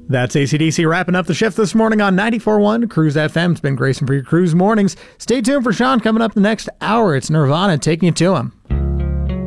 That's AC/DC wrapping up the shift this morning on 94.1 Cruise FM. It's been Grayson for your Cruise Mornings. Stay tuned for Sean coming up the next hour. It's Nirvana taking you to him.